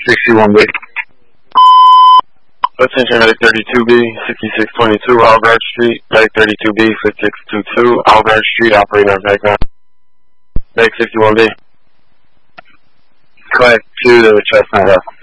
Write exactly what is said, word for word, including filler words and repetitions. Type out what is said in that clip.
sixty-one B. Attention, Medic thirty-two B, sixty-six twenty-two, Algarve Street. Medic thirty-two B, fifty-six twenty-two, Algarve Street, operating on Medic nine. Medic sixty-one B. Clinic two to Chestnut Hill.